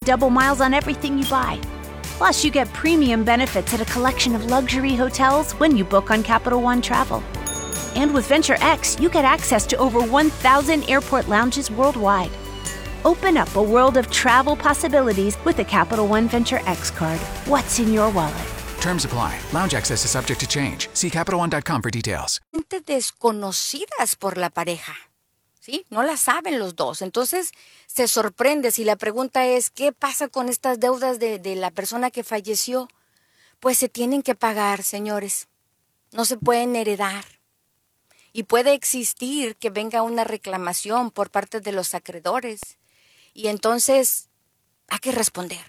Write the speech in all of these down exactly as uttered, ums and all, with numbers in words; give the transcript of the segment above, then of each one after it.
double miles on everything you buy. Plus, you get premium benefits at a collection of luxury hotels when you book on Capital One Travel. And with Venture X, you get access to over one thousand airport lounges worldwide. Open up a world of travel possibilities with the Capital One Venture X card. What's in your wallet? Terms apply. Lounge access is subject to change. See Capital One dot com for details. Desconocidas por la pareja, ¿sí? No la saben los dos. Entonces, se sorprende si la pregunta es, ¿qué pasa con estas deudas de, de la persona que falleció? Pues se tienen que pagar, señores. No se pueden heredar. Y puede existir que venga una reclamación por parte de los acreedores. Y entonces hay que responder.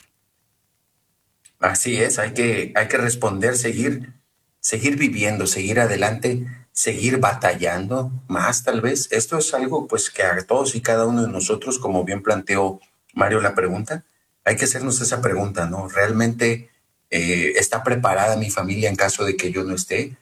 Así es, hay que, hay que responder, seguir, seguir viviendo, seguir adelante, seguir batallando más tal vez. Esto es algo pues que a todos y cada uno de nosotros, como bien planteó Mario la pregunta, hay que hacernos esa pregunta, ¿no? ¿Realmente eh, está preparada mi familia en caso de que yo no esté?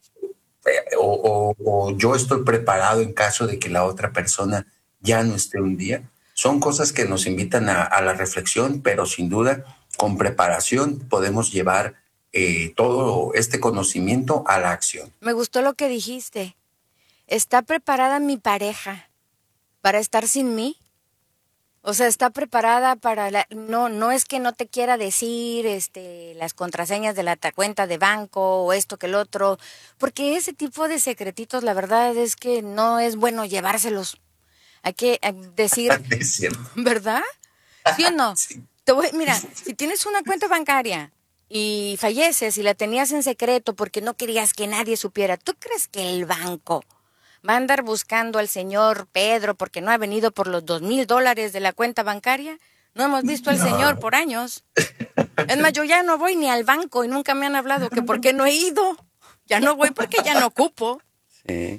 O, o, o yo estoy preparado en caso de que la otra persona ya no esté un día. Son cosas que nos invitan a, a la reflexión, pero sin duda, con preparación podemos llevar eh, todo este conocimiento a la acción. Me gustó lo que dijiste. ¿Está preparada mi pareja para estar sin mí? O sea, ¿está preparada para la... No, no es que no te quiera decir este, las contraseñas de la cuenta de banco o esto que el otro, porque ese tipo de secretitos, la verdad es que no es bueno llevárselos. Hay que decir... ¿Verdad? ¿Sí o no? Sí. Te voy, mira, si tienes una cuenta bancaria y falleces y la tenías en secreto porque no querías que nadie supiera, ¿tú crees que el banco va a andar buscando al señor Pedro porque no ha venido por los dos mil dólares de la cuenta bancaria? No hemos visto al no. señor por años. Es más, yo ya no voy ni al banco y nunca me han hablado que por qué no he ido. Ya no voy porque ya no ocupo. Sí.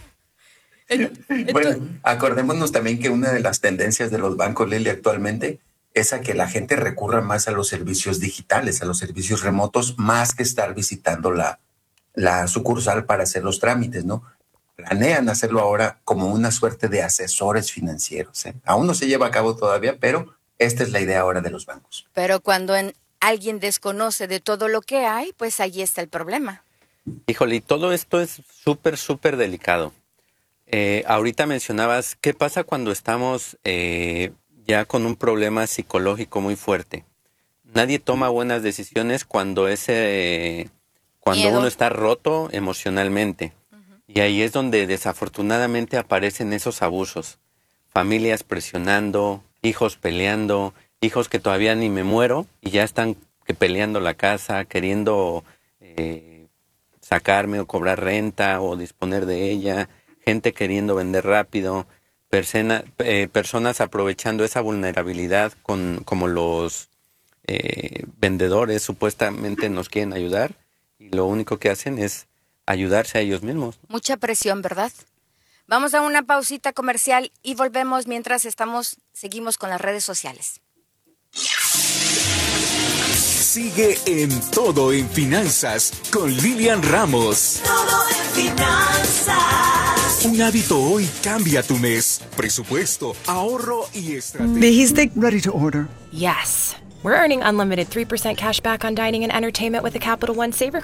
Bueno, acordémonos también que una de las tendencias de los bancos, Leli, actualmente es a que la gente recurra más a los servicios digitales, a los servicios remotos, más que estar visitando la, la sucursal para hacer los trámites, ¿no? Planean hacerlo ahora como una suerte de asesores financieros, ¿eh? Aún no se lleva a cabo todavía, pero esta es la idea ahora de los bancos. Pero cuando en, alguien desconoce de todo lo que hay, pues ahí está el problema. Híjole, y todo esto es súper, súper delicado. Eh, ahorita mencionabas, ¿qué pasa cuando estamos eh, ya con un problema psicológico muy fuerte? Nadie toma buenas decisiones cuando, ese, cuando Miedo. uno está roto emocionalmente. Y ahí es donde desafortunadamente aparecen esos abusos. Familias presionando, hijos peleando, hijos que todavía ni me muero y ya están que peleando la casa, queriendo eh, sacarme o cobrar renta o disponer de ella, gente queriendo vender rápido, persona, eh, personas aprovechando esa vulnerabilidad con, como los eh, vendedores supuestamente nos quieren ayudar y lo único que hacen es ayudarse a ellos mismos. Mucha presión, ¿verdad? Vamos a una pausita comercial y volvemos mientras estamos, seguimos con las redes sociales. Sigue en Todo en Finanzas con Lilian Ramos. Todo en Finanzas. Un hábito hoy cambia tu mes. Presupuesto, ahorro y estrategia. Dijiste ready to order. Yes. We're earning unlimited three percent cash back on dining and entertainment with a Capital One Savor